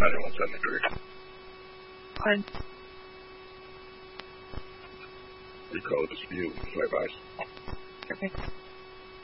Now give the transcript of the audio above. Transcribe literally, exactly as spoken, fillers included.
ninety-one seventy-three. Pardon? Recall dispute, flight advice. Okay.